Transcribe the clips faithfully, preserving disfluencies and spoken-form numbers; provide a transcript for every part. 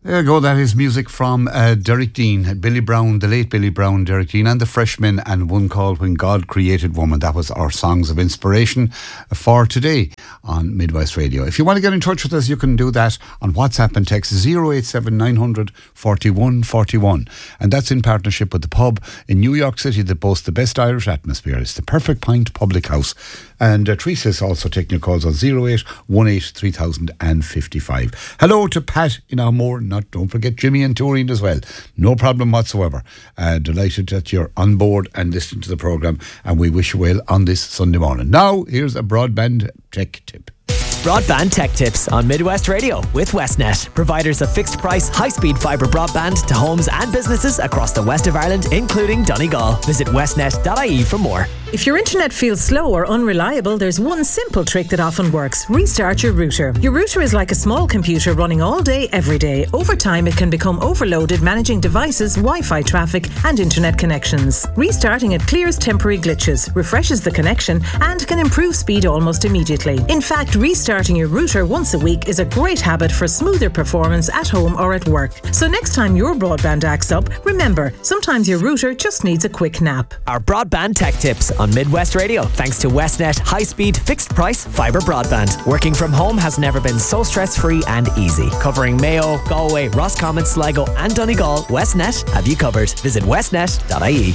There you go, that is music from uh, Derek Dean, Billy Brown, the late Billy Brown, Derek Dean and the Freshmen, and one called When God Created Woman. That was our songs of inspiration for today on Midwest Radio. If you want to get in touch with us, you can do that on WhatsApp and text zero eight seven nine hundred forty-one forty-one. And that's in partnership with the pub in New York City that boasts the best Irish atmosphere. It's the Perfect Pint Public House. And uh, Teresa's also taking your calls on zero eight one eight three thousand fifty-five. Hello to Pat in Armore. Not, don't forget Jimmy and Turin as well. No problem whatsoever. Uh, delighted that you're on board and listening to the programme, and we wish you well on this Sunday morning. Now, here's a broadband tech tip. Broadband Tech Tips on Midwest Radio with Westnet, providers of fixed price, high-speed fibre broadband to homes and businesses across the west of Ireland, including Donegal. Visit westnet dot I E for more. If your internet feels slow or unreliable, there's one simple trick that often works. Restart your router. Your router is like a small computer running all day, every day. Over time, it can become overloaded managing devices, Wi-Fi traffic and internet connections. Restarting it clears temporary glitches, refreshes the connection and can improve speed almost immediately. In fact, restarting your router once a week is a great habit for smoother performance at home or at work. So next time your broadband acts up, remember, sometimes your router just needs a quick nap. Our Broadband Tech Tips on Midwest Radio, thanks to Westnet high-speed, fixed-price fibre broadband. Working from home has never been so stress-free and easy. Covering Mayo, Galway, Roscommon, Sligo and Donegal, Westnet have you covered. Visit westnet dot I E.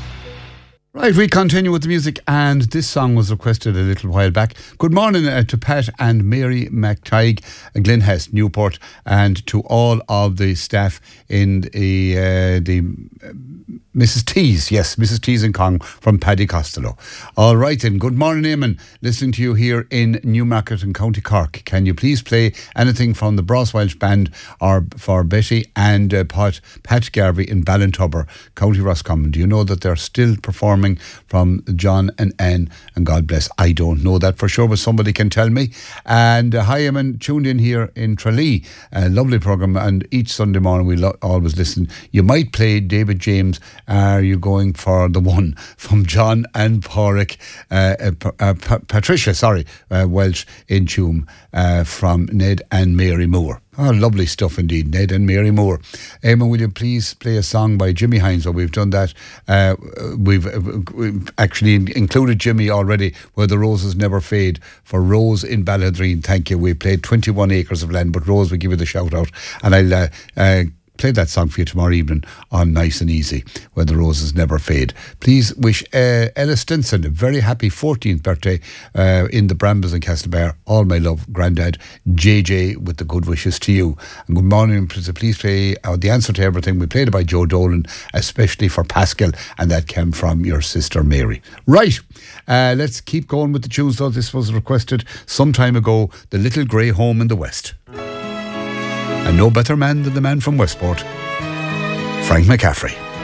Right, we continue with the music, and this song was requested a little while back. Good morning uh, to Pat and Mary McTighe, uh, Glenhess, Newport, and to all of the staff in the uh, the uh, Missus T's, yes, Missus T's in Cong from Paddy Costello. All right then, good morning, Eamon. Listening to you here in Newmarket in County Cork. Can you please play anything from the Bros Welsh Band or for Betty and uh, Pat, Pat Garvey in Ballintubber, County Roscommon? Do you know that they're still performing from John and Anne, and God bless? I don't know that for sure, but somebody can tell me. And uh, hi, Eamon, tuned in here in Tralee. A lovely programme, and each Sunday morning we lo- always listen. You might play David James, Are You Going for the One, from John and Porrick, uh, uh, uh, pa- Patricia, sorry, uh, Welsh in Tuam, uh, from Ned and Mary Moore. Oh, lovely stuff indeed, Ned and Mary Moore. Eamon, will you please play a song by Jimmy Hines? Well, we've done that. Uh, we've, uh, we've actually included Jimmy already, Where the Roses Never Fade, for Rose in Balladreen. Thank you. We played twenty-one acres of land, but Rose, we give you the shout out. And I'll uh, uh, play that song for you tomorrow evening on Nice and Easy, Where the Roses Never Fade. Please wish uh, Ella Stinson a very happy fourteenth birthday uh, in the Brambles in Castlebar. All my love, Grandad J J, with the good wishes to you. And good morning. Please play uh, The Answer to Everything. We played it by Joe Dolan, especially for Pascal, and that came from your sister Mary. Right, uh, let's keep going with the tunes though. This was requested some time ago, The Little Grey Home in the West. And no better man than the man from Westport, Frank McCaffrey.